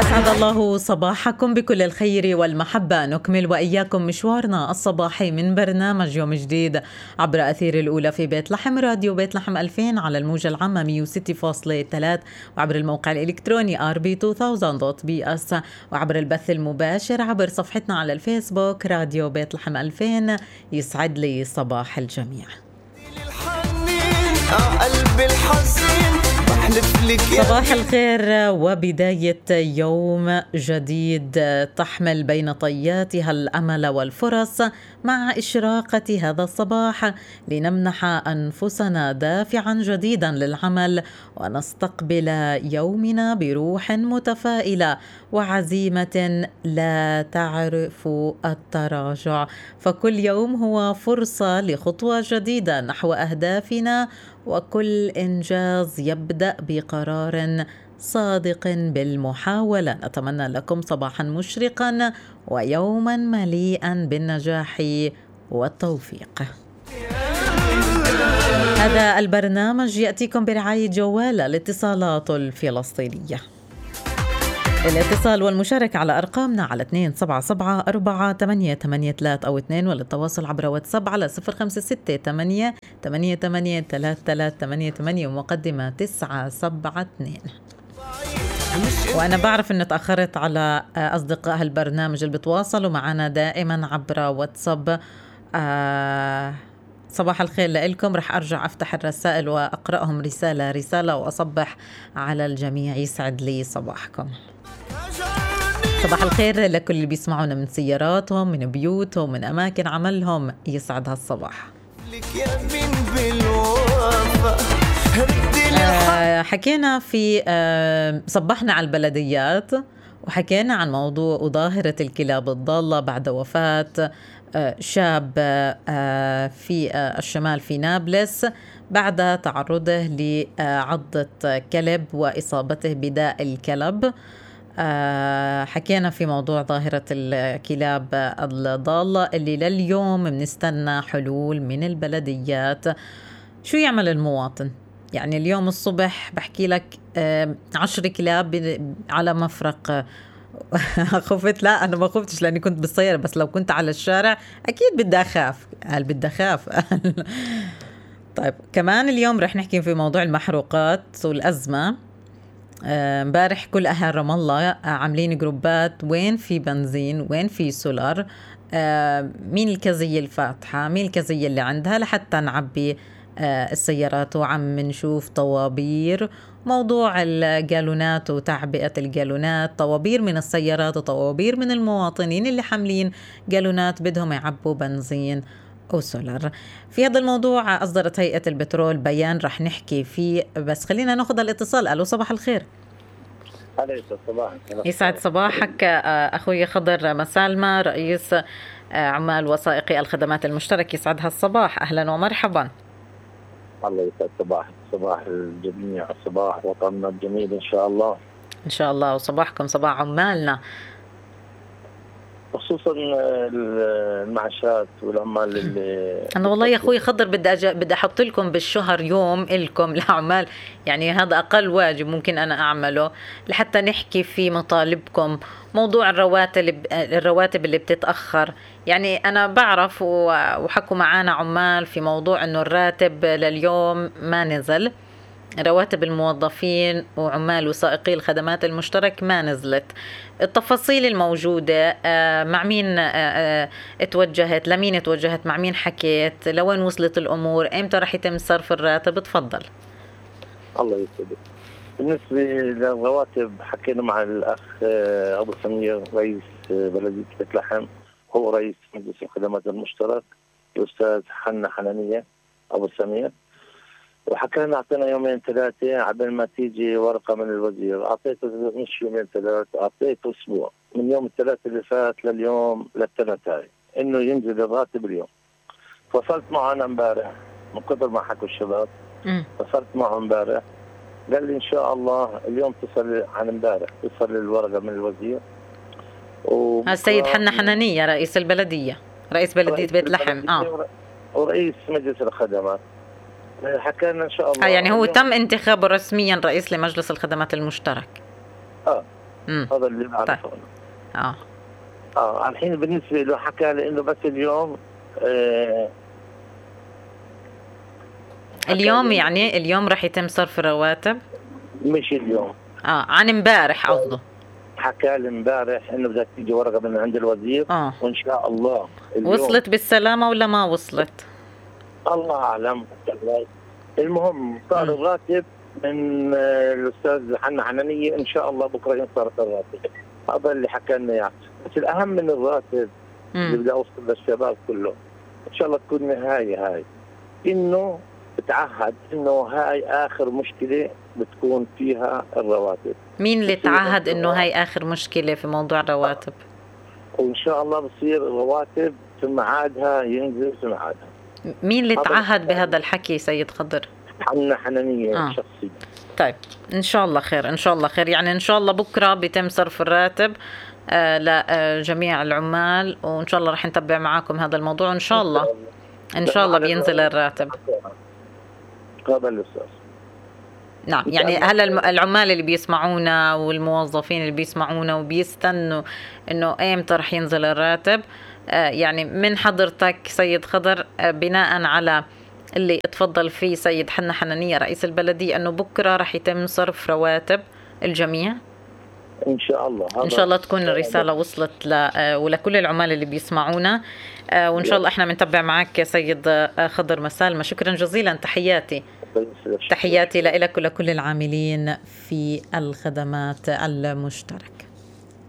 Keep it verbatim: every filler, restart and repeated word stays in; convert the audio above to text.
أسعد الله صباحكم بكل الخير والمحبة. نكمل وإياكم مشوارنا الصباحي من برنامج يوم جديد عبر أثير الأولى في بيت لحم، راديو بيت لحم ألفين على الموجة العامة مية وستة فاصلة ثلاثة، وعبر الموقع الإلكتروني آر بي ألفين دوت بي إس، وعبر البث المباشر عبر صفحتنا على الفيسبوك راديو بيت لحم ألفين. يسعد لي صباح الجميع. صباح الخير وبداية يوم جديد تحمل بين طياتها الأمل والفرص. مع إشراقة هذا الصباح لنمنح أنفسنا دافعا جديدا للعمل ونستقبل يومنا بروح متفائلة وعزيمة لا تعرف التراجع، فكل يوم هو فرصة لخطوة جديدة نحو أهدافنا، وكل إنجاز يبدأ بقرار صادق بالمحاولة. نتمنى لكم صباحا مشرقا ويوما مليئا بالنجاح والتوفيق. هذا البرنامج يأتيكم برعاية جوال الاتصالات الفلسطينية. الاتصال والمشاركة على أرقامنا على اثنين سبعة سبعة أربعة ثمانية ثمانية ثلاثة أو اثنين، وللتواصل عبر واتساب على صفر خمسة ستة ثمانية ثمانية ثمانية ثلاثة ثلاثة ثمانية ثمانية ومقدمة تسعة سبعة اثنين. وأنا بعرف أن تأخرت على أصدقاء البرنامج اللي بتواصلوا معنا دائما عبر واتساب. آه صباح الخير لكم. رح أرجع أفتح الرسائل وأقرأهم رسالة رسالة وأصبح على الجميع. يسعد لي صباحكم. صباح الخير لكل اللي بيسمعونا من سياراتهم، من بيوتهم، من أماكن عملهم. يسعد هالصباح. آه حكينا في آه صبحنا على البلديات، وحكينا عن موضوع ظاهرة الكلاب الضالة بعد وفاة آه شاب آه في آه الشمال في نابلس بعد تعرضه لعضة كلب وإصابته بداء الكلب. آه حكينا في موضوع ظاهرة الكلاب الضالة اللي لليوم بنستنى حلول من البلديات. شو يعمل المواطن؟ يعني اليوم الصبح بحكي لك آه عشر كلاب على مفرق. خفت؟ لا أنا ما خفتش لأني كنت بالسيارة، بس لو كنت على الشارع أكيد بدي أخاف. قال بدي أخاف. طيب كمان اليوم رح نحكي في موضوع المحروقات والأزمة. امبارح كل أهل رام الله عاملين جروبات وين في بنزين وين في سولار، مين الكزية الفاتحة مين الكزية اللي عندها لحتى نعبي السيارات. وعم نشوف طوابير، موضوع الجالونات وتعبئة الجالونات، طوابير من السيارات وطوابير من المواطنين اللي حاملين جالونات بدهم يعبوا بنزين أو سولار. في هذا الموضوع أصدرت هيئة البترول بيان رح نحكي فيه، بس خلينا ناخذ الاتصال. ألو صباح الخير. يسعد صباحك أخوي خضر مسالمة، رئيس عمال وثائقي الخدمات المشتركة. يسعد هالصباح، أهلا ومرحبا. الله يسعد صباحك، صباح الجميع، صباح وطننا الجميل إن شاء الله. إن شاء الله، وصباحكم صباح عمالنا، خصوصا المعاشات والعمال اللي أنا والله يا أخوي خضر بدي أج... بدي أحط لكم بالشهر يوم إلكم العمال، يعني هذا أقل واجب ممكن أنا أعمله لحتى نحكي في مطالبكم. موضوع الرواتب الرواتب اللي بتتأخر، يعني أنا بعرف وحكوا معانا عمال في موضوع إنه الراتب لليوم ما نزل، رواتب الموظفين وعمال وسائقي الخدمات المشترك ما نزلت. التفاصيل الموجودة مع مين اتوجهت، لمين اتوجهت، مع مين حكيت، لوين وصلت الأمور، امتى رح يتم صرف الراتب؟ تفضل. الله يسعدك. بالنسبة للرواتب حكينا مع الأخ أبو سمير رئيس بلدية بيت لحم، هو رئيس مجلس الخدمات المشترك، الأستاذ حنا حنانية أبو سمير، وحكينا أعطينا يومين ثلاثة عبال ما تيجي ورقة من الوزير. أعطيته مش يومين ثلاثة، أعطيته أسبوع من يوم الثلاث اللي فات لليوم للثلاث هاي إنه ينزل الراتب اليوم. فصلت معه أنا امبارح من قبل ما حكوا الشباب، فصلت معه امبارح قال لي إن شاء الله اليوم تصل عن امبارح تصل الورقة من الوزير. السيد حنا حنانية رئيس البلدية، رئيس بلدية بيت لحم آه ورئيس مجلس الخدمات. حكينا إن شاء الله آه يعني هو تم انتخابه رسميا رئيس لمجلس الخدمات المشترك. آه مم. هذا اللي بعرفه. طيب. اه اه الحين بالنسبه له حكى لي انه بس اليوم آه اليوم يعني اليوم راح يتم صرف الرواتب؟ مش اليوم، اه عن امبارح قصده. حكى لي امبارح انه بدها تيجي ورقه من عند الوزير. اه وان شاء الله وصلت بالسلامه ولا ما وصلت؟ الله اعلم. المهم صار الراتب من الاستاذ حنا حنانيه، ان شاء الله بكره ينصرف الراتب. هذا اللي حكى لنا اياه. بس الاهم من الراتب اللي بدي اوصل للشباب كله، ان شاء الله تكون نهايه هاي، انه بتعهد انه هاي اخر مشكله بتكون فيها الرواتب. مين اللي تعهد انه هاي اخر مشكله في موضوع الرواتب؟ وان شاء الله بصير الرواتب في ميعادها، ينزل في ميعادها. مين اللي تعهد بهذا الحكي سيد خضر؟ حنا حنانيه آه. شخصيا. طيب ان شاء الله خير، ان شاء الله خير. يعني ان شاء الله بكره بيتم صرف الراتب آه لجميع العمال، وان شاء الله رح نتابع معاكم هذا الموضوع، وان شاء الله ان شاء الله بينزل الراتب. هذا الاستاذ. نعم، يعني هلا العمال اللي بيسمعونا والموظفين اللي بيسمعونا وبيستنوا انه ايمتى رح ينزل الراتب، آه يعني من حضرتك سيد خضر، آه بناء على اللي اتفضل فيه سيد حنا حنانية رئيس البلدية، انه بكره رح يتم صرف رواتب الجميع ان شاء الله. ان شاء الله تكون الرسالة وصلت ل ولكل العمال اللي بيسمعونا، وان شاء الله احنا بنتابع معك يا سيد خضر مسالمة. شكرا جزيلا، تحياتي تحياتي لك ولكل العاملين في الخدمات المشتركة.